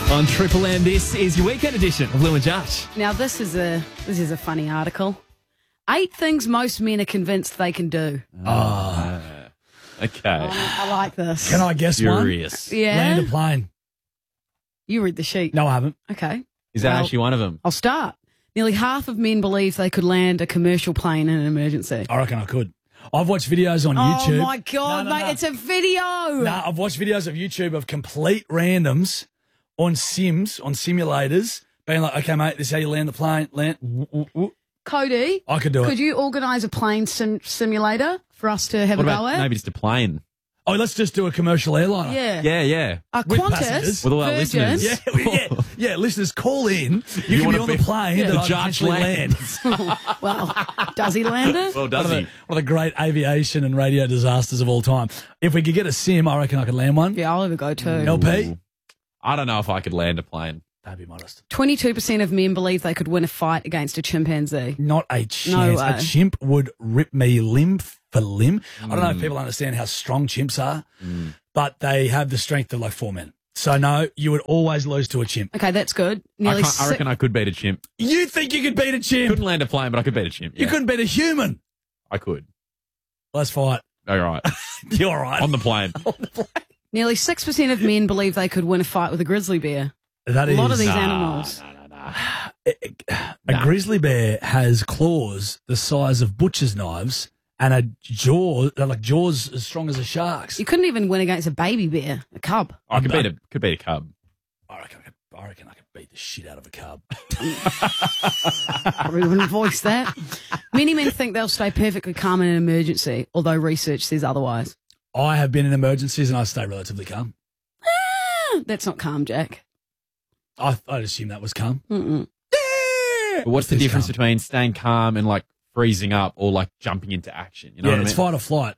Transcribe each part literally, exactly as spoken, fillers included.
On Triple M, this is your weekend edition of Lou and Josh. Now, this is a this is a funny article. Eight things most men are convinced they can do. Oh. Okay. I like this. Can I guess Furious. Yeah. one? Land a plane. You read the sheet. No, I haven't. Okay. Is that Well- actually one of them? I'll start. Nearly half of men believe they could land a commercial plane in an emergency. I reckon I could. I've watched videos on Oh YouTube. my God, No, no, mate, no. it's a video. Nah, I've watched videos of YouTube of complete randoms on sims, on simulators, being like, okay, mate, this is how you land the plane. Land. Woo, woo, woo. Cody, I could do could it. you organise a plane sim- simulator for us to have What a about go at? maybe just a plane? Oh, let's just do a commercial airliner. Yeah. Yeah, yeah. Uh, With Qantas, passengers. With all our Virgin. listeners. Yeah, yeah, yeah. Listeners, call in. You, You can be wanna on be- the plane yeah, that the I Judge eventually lands. land. Well, does he land it? Well, One does of, the, he? one of the great aviation and radio disasters of all time. If we could get a sim, I reckon I could land one. Yeah, I'll have a go too. L P? I don't know if I could land a plane. Don't be modest. twenty-two percent of men believe they could win a fight against a chimpanzee. Not a chance. way. A chimp would rip me limb for limb. I don't know if people understand how strong chimps are, but they have the strength of like four men. So no, you would always lose to a chimp. Okay, that's good. I, Nearly can't, I si- reckon I could beat a chimp. You think you could beat a chimp? Couldn't land a plane, but I could beat a chimp. You yeah. couldn't beat a human. I could. Let's fight. All right. You're all right. On the plane. Nearly six percent of men believe they could win a fight with a grizzly bear. That A lot of is- these Nah, animals. nah, nah, nah. A Nah. grizzly bear has claws the size of butcher's knives and a jaw, they're like jaws as strong as a shark's. You couldn't even win against a baby bear, a cub. I could beat a could beat a cub. I reckon I could, I reckon I could beat the shit out of a cub. Probably wouldn't voice that. Many men think they'll stay perfectly calm in an emergency, although research says otherwise. I have been in emergencies and I stay relatively calm. Ah, that's not calm, Jack. I, I'd assume that was calm. Mm-mm. But what's the It's difference calm. between staying calm and like freezing up or like jumping into action? You know Yeah, what I it's mean? fight or flight.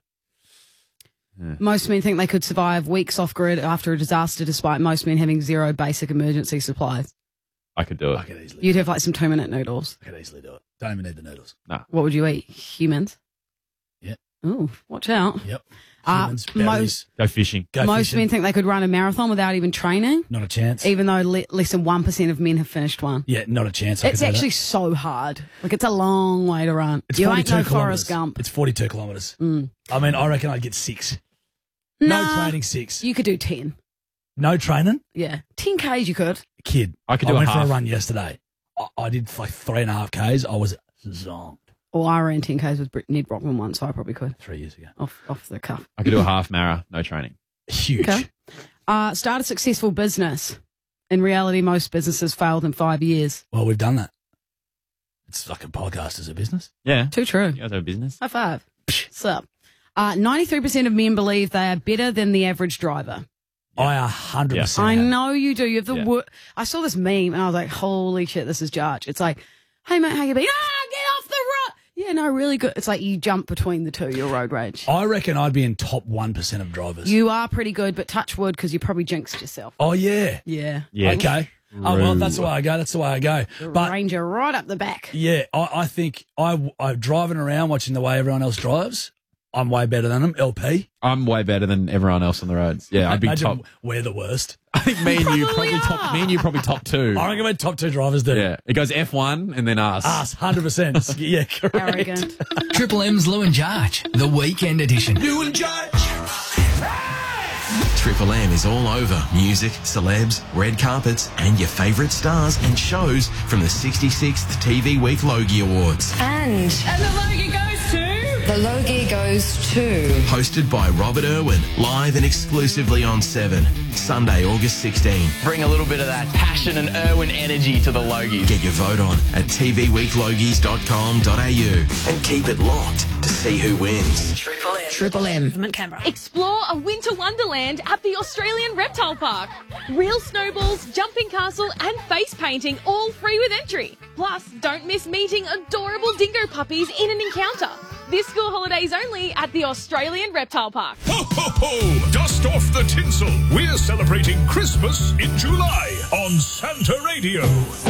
Most men think they could survive weeks off grid after a disaster, despite most men having zero basic emergency supplies. I could do I it. could easily, You'd have like some two minute noodles. I could easily do it. Don't even need the noodles. What would you eat? Humans? Yeah. Ooh, watch out. Yep. Uh, Humans, most- berries, Go fishing. go Most fishing. men think they could run a marathon without even training, Not a chance. even though le- less than one percent of men have finished one. Yeah, not a chance. I It's could do that. actually so hard. Like, it's a long way to run. It's you ain't forty-two no kilometres. Forrest Gump. It's forty-two kilometres. Mm. I mean, I reckon I'd get six. No Nah, training, six. You could do ten. No training? Yeah. ten Ks you could. Kid. I could I do a went for half. a run yesterday. I, I did like three and a half Ks. I was zonked Or I ran ten Ks with Brit- Ned Brockman once, so I probably could. three years ago. Off off the cuff. I could do a half mara, no training. Huge. Okay. Uh, start a successful business. In reality, most businesses failed in five years. Well, we've done that. It's like a podcast as a business. Yeah. Too true. You guys have a business? High five. What's up? Uh, ninety-three percent of men believe they are better than the average driver. I a hundred percent. I have. know you do. You have the Yeah. wor- I saw this meme and I was like, holy shit, this is Jarch. It's like, hey, mate, how you been? Ah, get off the road. Yeah, no, really good. It's like you jump between the two, your road rage. I reckon I'd be in top one percent of drivers. You are pretty good, but touch wood because you probably jinxed yourself. Oh yeah. Yeah. Yeah. Okay. Oh well, that's the way I go. That's the way I go. But Ranger right up the back. yeah, I, I think I I'm driving around watching the way everyone else drives. I'm way better than them. L P. I'm way better than everyone else on the roads. Yeah, I'd be Imagine top. We're the worst. I think me and you Probably probably top. are. Me and you probably top two. I reckon we're top two drivers, dude. Yeah, it goes F one and then us. Us, hundred percent. Yeah, correct. Arrogant. Triple M's Lou and Jarch, the weekend edition. Lou and Jarch. Triple M is all over music, celebs, red carpets, and your favourite stars and shows from the sixty-sixth T V Week Logie Awards. And And the Logie goes to... the Logie goes to... Hosted by Robert Irwin, live and exclusively on Seven, Sunday, August sixteenth. Bring a little bit of that passion and Irwin energy to the Logies. Get your vote on at t v week logies dot com dot a u and keep it locked to see who wins. Triple M. Triple M. Canberra. Explore a winter wonderland at the Australian Reptile Park. Real snowballs, jumping castle and face painting all free with entry. Plus, don't miss meeting adorable dingo puppies in an encounter. This school holidays only at the Australian Reptile Park. Ho, ho, ho! Dust off the tinsel. We're celebrating Christmas in July on Santa Radio.